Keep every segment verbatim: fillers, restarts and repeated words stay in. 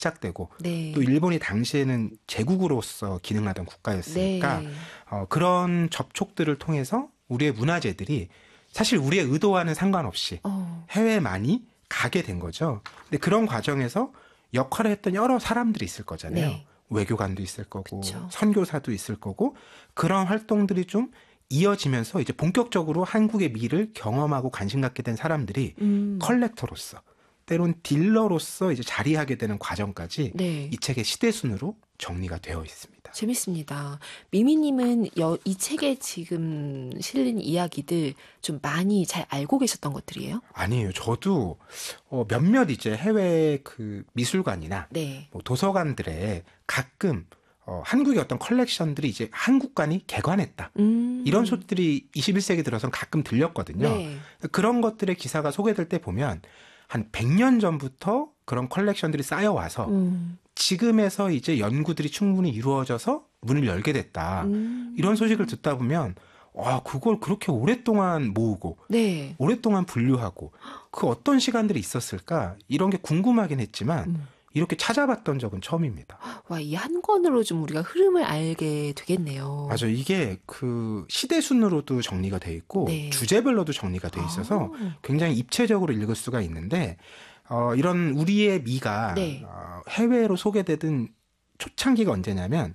시작되고 네. 또 일본이 당시에는 제국으로서 기능하던 국가였으니까 네. 어, 그런 접촉들을 통해서 우리의 문화재들이 사실 우리의 의도와는 상관없이 어. 해외에 많이 가게 된 거죠. 근데 그런 과정에서 역할을 했던 여러 사람들이 있을 거잖아요. 네. 외교관도 있을 거고 그쵸. 선교사도 있을 거고 그런 활동들이 좀 이어지면서 이제 본격적으로 한국의 미를 경험하고 관심 갖게 된 사람들이 음. 컬렉터로서 때론 딜러로서 이제 자리하게 되는 과정까지 네. 이 책의 시대순으로 정리가 되어 있습니다. 재밌습니다. 미미님은 여, 이 책에 지금 실린 이야기들 좀 많이 잘 알고 계셨던 것들이에요? 아니에요. 저도 어, 몇몇 이제 해외 그 미술관이나 네. 뭐 도서관들에 가끔 어, 한국의 어떤 컬렉션들이 이제 한국관이 개관했다. 음. 이런 소리들이 이십일 세기 들어서는 가끔 들렸거든요. 네. 그런 것들의 기사가 소개될 때 보면 한 백 년 전부터 그런 컬렉션들이 쌓여와서 음. 지금에서 이제 연구들이 충분히 이루어져서 문을 열게 됐다. 음. 이런 소식을 듣다 보면 와, 그걸 그렇게 오랫동안 모으고 네. 오랫동안 분류하고 그 어떤 시간들이 있었을까 이런 게 궁금하긴 했지만 음. 이렇게 찾아봤던 적은 처음입니다. 와, 이 한 권으로 좀 우리가 흐름을 알게 되겠네요. 맞아요. 이게 그 시대순으로도 정리가 돼 있고 네. 주제별로도 정리가 돼 있어서 아. 굉장히 입체적으로 읽을 수가 있는데 어, 이런 우리의 미가 네. 어, 해외로 소개되던 초창기가 언제냐면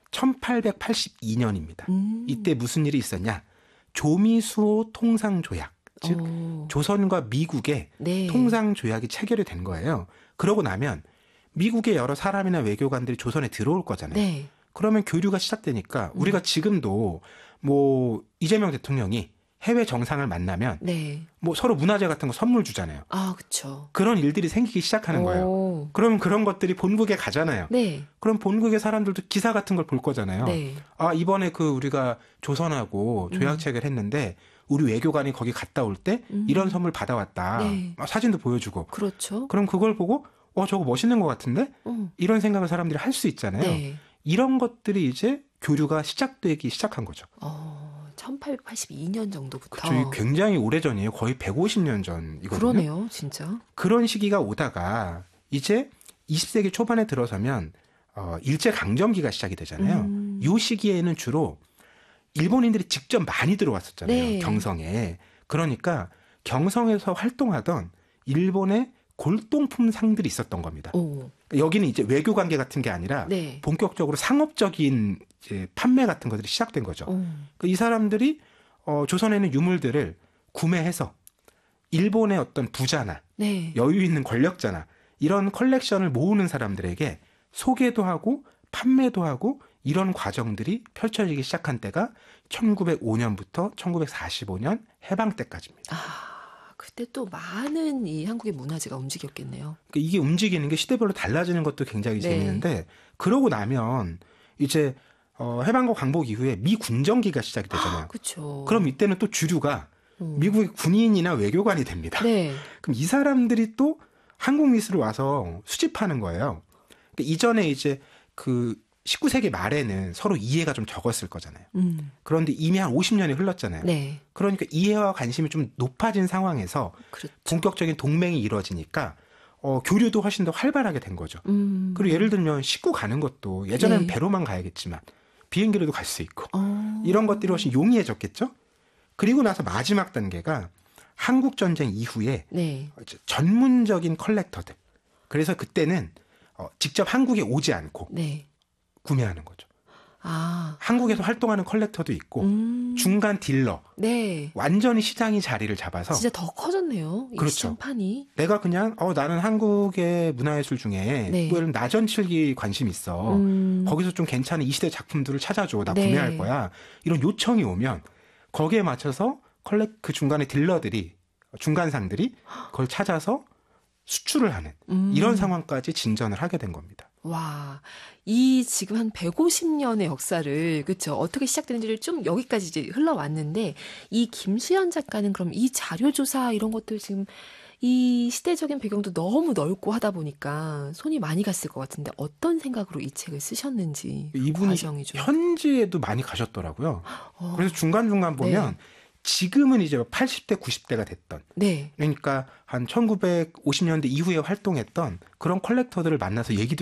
천팔백팔십이 년입니다. 음. 이때 무슨 일이 있었냐? 조미수호 통상조약, 즉 오. 조선과 미국의 네. 통상조약이 체결이 된 거예요. 그러고 나면 미국의 여러 사람이나 외교관들이 조선에 들어올 거잖아요. 네. 그러면 교류가 시작되니까 우리가 음. 지금도 뭐 이재명 대통령이 해외 정상을 만나면 네. 뭐 서로 문화재 같은 거 선물 주잖아요. 아, 그쵸. 그런 일들이 생기기 시작하는 거예요. 오. 그러면 그런 것들이 본국에 가잖아요. 네. 그럼 본국의 사람들도 기사 같은 걸 볼 거잖아요. 네. 아, 이번에 그 우리가 조선하고 조약 체결 했는데 우리 외교관이 거기 갔다 올 때 음. 이런 선물 받아왔다. 네. 아, 사진도 보여주고. 그렇죠. 그럼 그걸 보고 어, 저거 멋있는 것 같은데? 음. 이런 생각을 사람들이 할 수 있잖아요. 네. 이런 것들이 이제 교류가 시작되기 시작한 거죠. 어, 천팔백팔십이 년 정도부터. 저희 굉장히 오래전이에요. 거의 백오십 년 전이거든요. 그러네요, 진짜. 그런 시기가 오다가 이제 이십 세기 초반에 들어서면 어, 일제강점기가 시작이 되잖아요. 음. 이 시기에는 주로 일본인들이 직접 많이 들어왔었잖아요. 네. 경성에. 그러니까 경성에서 활동하던 일본의 골동품 상들이 있었던 겁니다. 오. 여기는 이제 외교 관계 같은 게 아니라 네. 본격적으로 상업적인 이제 판매 같은 것들이 시작된 거죠. 오. 그 이 사람들이 어, 조선에 있는 유물들을 구매해서 일본의 어떤 부자나 네. 여유 있는 권력자나 이런 컬렉션을 모으는 사람들에게 소개도 하고 판매도 하고 이런 과정들이 펼쳐지기 시작한 때가 천구백오 년부터 천구백사십오 년 해방 때까지입니다. 아, 그때 또 많은 이 한국의 문화재가 움직였겠네요. 그러니까 이게 움직이는 게 시대별로 달라지는 것도 굉장히 네. 재미있는데 그러고 나면 이제 어, 해방과 광복 이후에 미 군정기가 시작이 되잖아요. 그렇죠. 그럼 이때는 또 주류가 음. 미국의 군인이나 외교관이 됩니다. 네. 그럼 이 사람들이 또 한국 미술을 와서 수집하는 거예요. 그러니까 이전에 이제 그 십구 세기 말에는 서로 이해가 좀 적었을 거잖아요. 음. 그런데 이미 한 오십 년이 흘렀잖아요. 네. 그러니까 이해와 관심이 좀 높아진 상황에서 그렇죠. 본격적인 동맹이 이루어지니까 어, 교류도 훨씬 더 활발하게 된 거죠. 음. 그리고 예를 들면 싣고 가는 것도 예전에는 네. 배로만 가야겠지만 비행기로도 갈 수 있고 어. 이런 것들이 훨씬 용이해졌겠죠. 그리고 나서 마지막 단계가 한국전쟁 이후에 네. 전문적인 컬렉터들. 그래서 그때는 어, 직접 한국에 오지 않고 네. 구매하는 거죠. 아. 한국에서 활동하는 컬렉터도 있고 음. 중간 딜러. 네. 완전히 시장이 자리를 잡아서 진짜 더 커졌네요. 이 그렇죠. 시장판이. 내가 그냥 어 나는 한국의 문화예술 중에 네. 뭐 나전칠기 관심 있어. 음. 거기서 좀 괜찮은 이 시대 작품들을 찾아줘. 나 네. 구매할 거야. 이런 요청이 오면 거기에 맞춰서 컬렉 그 중간에 딜러들이 중간상들이 그걸 찾아서 수출을 하는 음. 이런 상황까지 진전을 하게 된 겁니다. 와, 이 지금 한 백오십 년의 역사를, 그쵸, 어떻게 시작되는지를 좀 여기까지 이제 흘러왔는데, 이 김수현 작가는 그럼 이 자료조사 이런 것들 지금 이 시대적인 배경도 너무 넓고 하다 보니까 손이 많이 갔을 것 같은데 어떤 생각으로 이 책을 쓰셨는지. 이분이 과정이 좀. 현지에도 많이 가셨더라고요. 어. 그래서 중간중간 보면 네. 지금은 이제 팔십 대, 구십 대가 됐던, 네. 그러니까 한 천구백오십 년대 이후에 활동했던 그런 컬렉터들을 만나서 얘기도